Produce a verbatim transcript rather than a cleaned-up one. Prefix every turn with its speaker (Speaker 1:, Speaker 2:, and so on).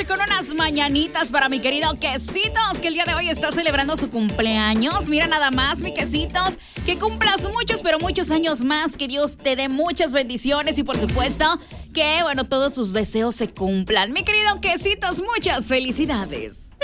Speaker 1: con unas mañanitas para mi querido Quesitos, que el día de hoy está celebrando su cumpleaños. Mira nada más, mi Quesitos, que cumplas muchos, pero muchos años más, que Dios te dé muchas bendiciones y por supuesto que, bueno, todos sus deseos se cumplan. Mi querido Quesitos, muchas felicidades.